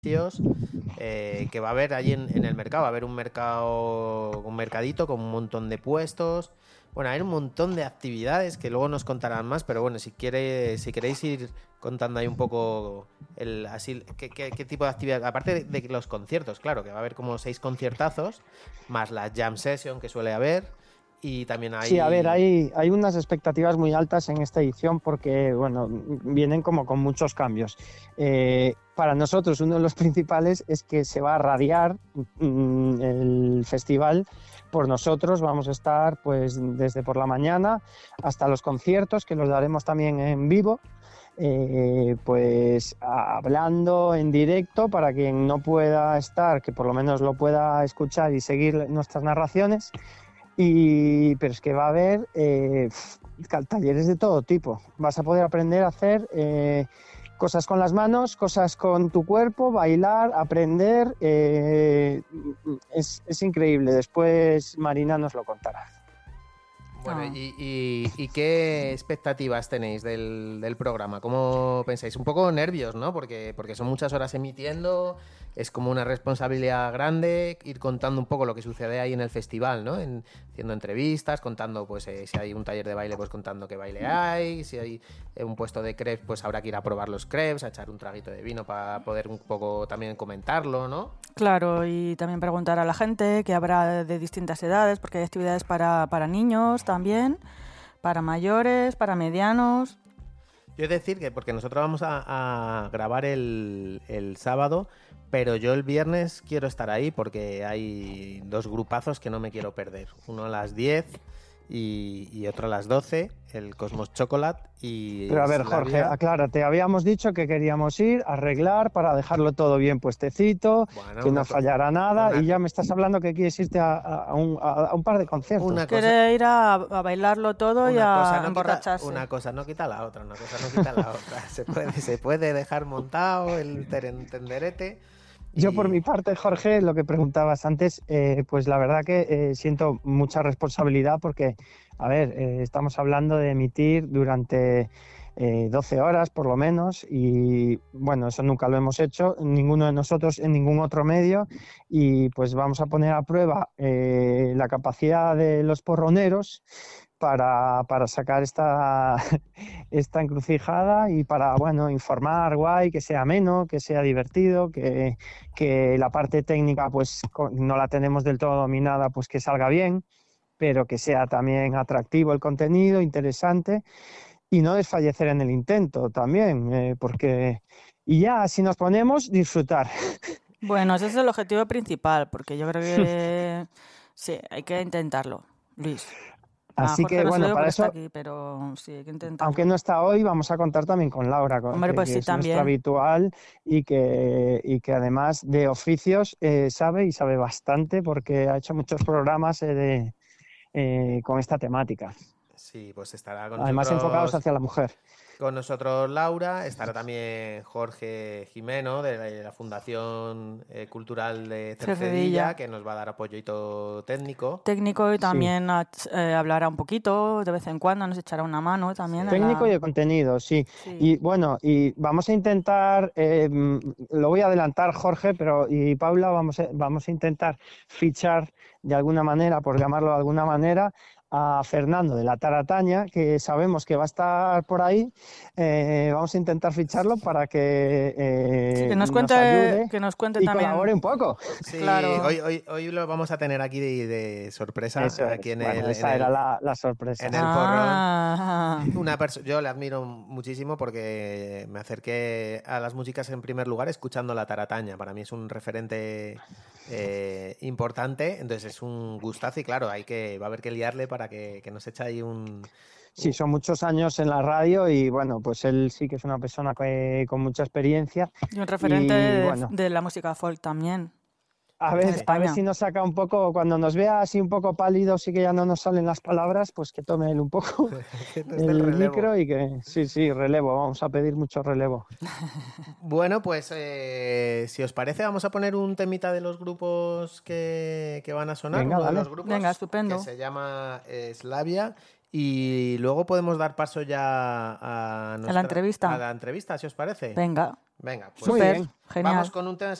que va a haber allí en el mercado. Va a haber un mercadito con un montón de puestos. Bueno, hay un montón de actividades que luego nos contarán más, pero bueno, si queréis ir contando ahí un poco qué tipo de actividad, aparte de los conciertos, claro, que va a haber como 6 conciertazos, más la jam session que suele haber, y también hay... Sí, a ver, hay unas expectativas muy altas en esta edición porque, bueno, vienen como con muchos cambios. Para nosotros uno de los principales es que se va a radiar el festival por nosotros. Vamos a estar pues desde por la mañana hasta los conciertos, que los daremos también en vivo. Pues hablando en directo para quien no pueda estar, que por lo menos lo pueda escuchar y seguir nuestras narraciones. Pero es que va a haber talleres de todo tipo. Vas a poder aprender a hacer cosas con las manos, cosas con tu cuerpo, bailar, aprender. Es increíble. Después Marina nos lo contará. Bueno, ¿y qué expectativas tenéis del programa? ¿Cómo pensáis? Un poco nervios, ¿no? Porque son muchas horas emitiendo, es como una responsabilidad grande ir contando un poco lo que sucede ahí en el festival, ¿no? Haciendo entrevistas, contando, pues, si hay un taller de baile, pues contando qué baile hay, si hay un puesto de crepes, pues habrá que ir a probar los crepes, a echar un traguito de vino para poder un poco también comentarlo, ¿no? Claro, y también preguntar a la gente que habrá de distintas edades, porque hay actividades para niños también, para mayores, para medianos. Yo he de decir que porque nosotros vamos a grabar el sábado, pero yo el viernes quiero estar ahí porque hay 2 grupazos que no me quiero perder. Uno a las 10 y otro a las 12, el Cosmos Chocolate y... Pero a ver, Jorge, aclárate, habíamos dicho que queríamos ir a arreglar para dejarlo todo bien puestecito, bueno, que no fallara nada, y ya me estás hablando que quieres irte a un par de conciertos. Quiere ir a bailarlo todo y a emborracharse. Una cosa no quita la otra, Se puede dejar montado el tenderete. Yo por mi parte, Jorge, lo que preguntabas antes, pues la verdad que siento mucha responsabilidad porque, a ver, estamos hablando de emitir durante 12 horas por lo menos y bueno, eso nunca lo hemos hecho, ninguno de nosotros en ningún otro medio y pues vamos a poner a prueba la capacidad de los porroneros para sacar esta encrucijada y para, bueno, informar guay, que sea ameno, que sea divertido, que la parte técnica pues no la tenemos del todo dominada, pues que salga bien, pero que sea también atractivo el contenido, interesante y no desfallecer en el intento también, porque... Y ya, si nos ponemos, disfrutar. Bueno, ese es el objetivo principal, porque yo creo que sí, hay que intentarlo, Luis. Así Jorge que, no bueno, para eso, aquí, pero sí, hay que intentarlo. Aunque no está hoy, vamos a contar también con Laura, Hombre, pues que sí, es también nuestra habitual y que además de oficios sabe bastante porque ha hecho muchos programas con esta temática. Sí, pues estará con además nosotros, enfocados hacia la mujer. Con nosotros Laura, estará también Jorge Jimeno de la Fundación Cultural de Cercedilla, que nos va a dar apoyo técnico. Técnico y también hablará un poquito, de vez en cuando nos echará una mano también. Sí. Técnico y de contenido, sí. Y bueno, y vamos a intentar, lo voy a adelantar Jorge, y Paula, vamos a intentar fichar de alguna manera, por llamarlo de alguna manera, a Fernando de la Tarataña, que sabemos que va a estar por ahí. Vamos a intentar ficharlo para que nos ayude, que nos cuente y también. colabore un poco. Sí, claro. Hoy lo vamos a tener aquí de sorpresa. Aquí esa era la sorpresa. En el porrón. Yo le admiro muchísimo porque me acerqué a las músicas en primer lugar escuchando la Tarataña. Para mí es un referente importante, entonces es un gustazo y claro, va a haber que liarle para que nos eche ahí un... Sí, son muchos años en la radio y bueno, pues él sí que es una persona con mucha experiencia. Y un referente de la música folk también. A ver si nos saca un poco, cuando nos vea así un poco pálido, sí que ya no nos salen las palabras, pues que tome él un poco el micro y que sí, relevo, vamos a pedir mucho relevo. Bueno, pues si os parece vamos a poner un temita de los grupos que van a sonar. Venga, uno dale. de los grupos Venga, estupendo. que se llama Slavia Y luego podemos dar paso ya a la entrevista. A la entrevista, si os parece. Venga. Venga, pues Muy bien. Genial. vamos con un tema